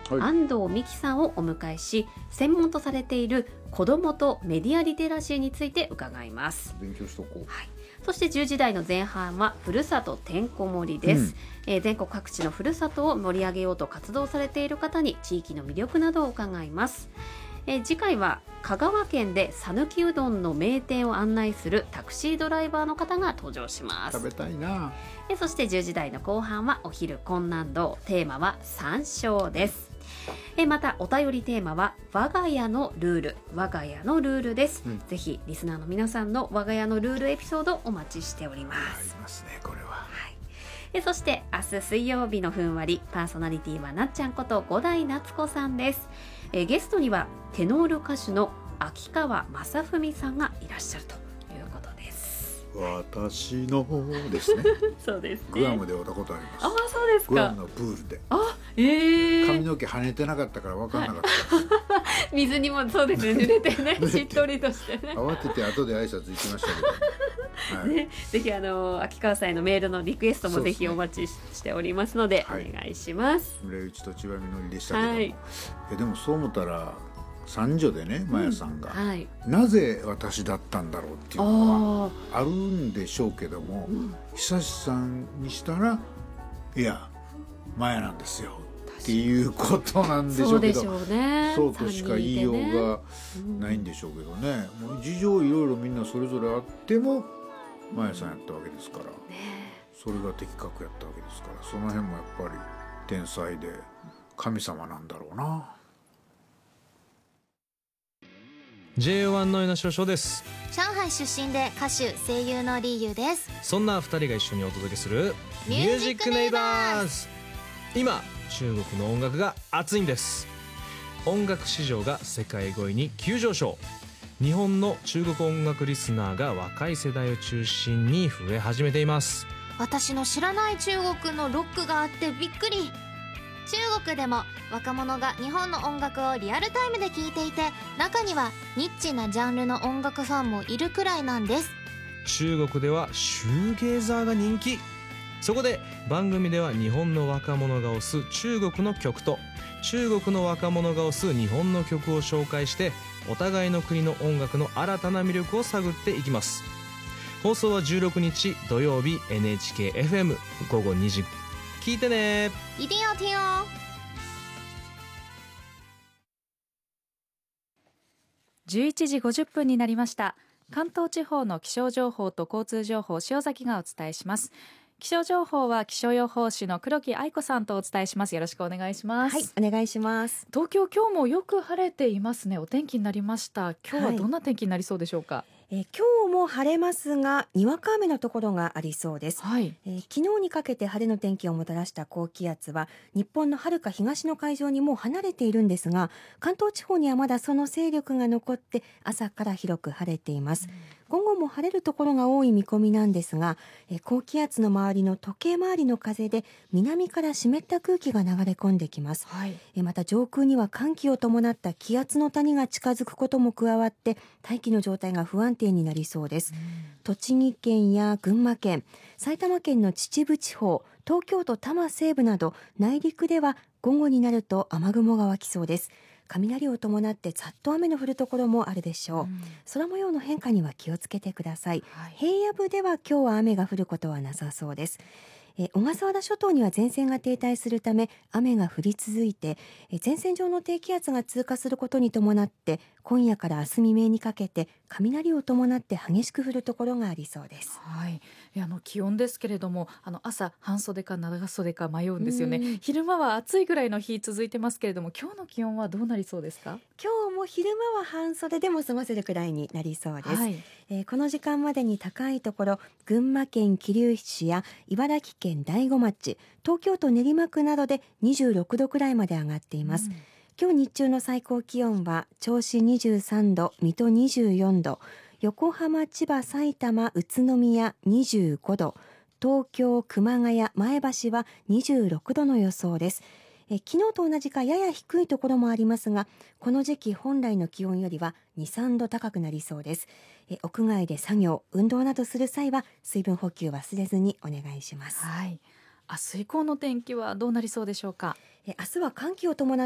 安藤美希さんをお迎えし、専門とされている子どもとメディアリテラシーについて伺います。 勉強しとこう。 そして10時台の前半はふるさとてんこ盛りです。全国各地のふるさとを盛り上げようと活動されている方に地域の魅力などを伺います。次回は香川県で讃岐うどんの名店を案内するタクシードライバーの方が登場します。 食べたいな。 そして10時台の後半はお昼困難度、テーマは山椒です。またお便りテーマは我が家のルール、我が家のルールです。ぜひリスナーの皆さんの我が家のルールエピソードお待ちしております。 ありますね、これは。 そして明日水曜日のふんわり、パーソナリティはなっちゃんこと五代夏子さんです。ゲストにはテノール歌手の秋川雅史さんがいらっしゃるということです。 私のですね。 そうですね。 グアムで会ったことあります。 あ、そうですか。 グアムのプールで。髪の毛跳ねてなかったから分からなかった水にもそうですね、濡れてねしっとりとしてね。 慌てて後で挨拶行きましたけど、 ぜひ秋川さんへのメールのリクエストもぜひお待ちしておりますので、お願いします。 村内と千葉みのりでしたけども、でもそう思ったら三女でね、マヤさんが、なぜ私だったんだろうっていうのはあるんでしょうけども、久志さんにしたらいやマヤなんですよっていうことなんでしょうけど、そうとしか言いようがないんでしょうけどね。もう事情いろいろみんなそれぞれあってもマヤさんやったわけですから、それが的確やったわけですから、その辺もやっぱり天才で神様なんだろうな。 JO1 の与那少々です。 上海出身で歌手声優のリーユーです。 そんな2人が一緒にお届けするミュージックネイバーズ。今中国の音楽が熱いんです。音楽市場が世界5位に急上昇。日本の中国音楽リスナーが若い世代を中心に増え始めています。 私の知らない中国のロックがあってびっくり。中国でも若者が日本の音楽をリアルタイムで聴いていて、中にはニッチなジャンルの音楽ファンもいるくらいなんです。 中国ではシューゲーザーが人気。そこで番組では日本の若者が推す中国の曲と中国の若者が推す日本の曲を紹介して、お互いの国の音楽の新たな魅力を探っていきます。放送は16日土曜日 NHKFM 午後2時。聞いてね。 一定要听哦。 11時50分になりました。関東地方の気象情報と交通情報、塩崎がお伝えします。気象情報は気象予報士の黒木愛子さんとお伝えします。よろしくお願いします。 はい、お願いします。 東京、今日もよく晴れていますね。お天気になりました。今日はどんな天気になりそうでしょうか。 今日も晴れますが、にわか雨のところがありそうです。昨日にかけて晴れの天気をもたらした高気圧は日本の遥か東の海上にもう離れているんですが、関東地方にはまだその勢力が残って朝から広く晴れています。午後も晴れるところが多い見込みなんですが、高気圧の周りの時計回りの風で南から湿った空気が流れ込んできます。また上空には寒気を伴った気圧の谷が近づくことも加わって大気の状態が不安定になりそうです。栃木県や群馬県、埼玉県の秩父地方、東京都多摩西部など内陸では午後になると雨雲が湧きそうです。雷を伴ってざっと雨の降るところもあるでしょう。空模様の変化には気をつけてください。平野部では今日は雨が降ることはなさそうです。小笠原諸島には前線が停滞するため雨が降り続いて、前線上の低気圧が通過することに伴って今夜から明日未明にかけて雷を伴って激しく降るところがありそうです。 気温ですけれども、朝半袖か長袖か迷うんですよね。昼間は暑いぐらいの日続いてますけれども、今日の気温はどうなりそうですか。 今日も昼間は半袖でも済ませるくらいになりそうです。この時間までに高いところ、群馬県桐生市や茨城県大子町、東京都練馬区などで26度くらいまで上がっています。今日日中の最高気温は銚子23度、水戸24度、横浜、千葉、埼玉、宇都宮25度、東京、熊谷、前橋は26度の予想です。昨日と同じかやや低いところもありますが、この時期本来の気温よりは 2,3 度高くなりそうです。屋外で作業、運動などする際は水分補給忘れずにお願いします。 明日以降の天気はどうなりそうでしょうか。 明日は寒気を伴っ